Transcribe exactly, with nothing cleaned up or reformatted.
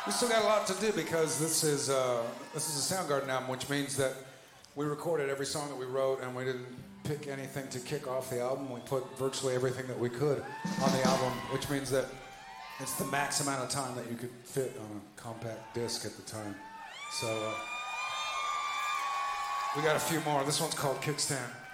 We still got a lot to do because this is uh, this is a Soundgarden album, which means that we recorded every song that we wrote, and we didn't pick anything to kick off the album. We put virtually everything that we could on the album, which means that it's the max amount of time that you could fit on a compact disc at the time. So uh, we got a few more. This one's called Kickstand.